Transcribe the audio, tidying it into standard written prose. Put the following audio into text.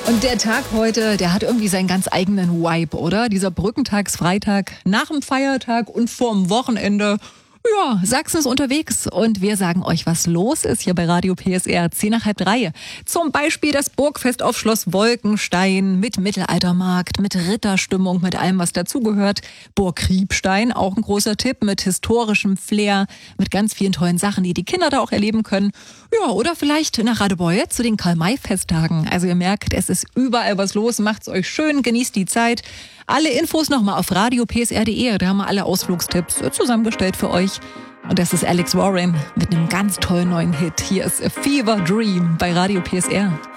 Und der Tag heute, der hat irgendwie seinen ganz eigenen Vibe, oder? Dieser Brückentagsfreitag nach dem Feiertag und vorm Wochenende. Ja, Sachsen ist unterwegs und wir sagen euch, was los ist hier bei Radio PSR, 2:30. Zum Beispiel das Burgfest auf Schloss Wolkenstein mit Mittelaltermarkt, mit Ritterstimmung, mit allem, was dazugehört. Burg Kriebstein, auch ein großer Tipp, mit historischem Flair, mit ganz vielen tollen Sachen, die die Kinder da auch erleben können. Ja, oder vielleicht nach Radebeul zu den Karl-May-Festtagen. Also ihr merkt, es ist überall was los, macht's euch schön, genießt die Zeit. Alle Infos nochmal auf radiopsr.de, da haben wir alle Ausflugstipps zusammengestellt für euch. Und das ist Alex Warren mit einem ganz tollen neuen Hit. Hier ist A Fever Dream bei Radio PSR.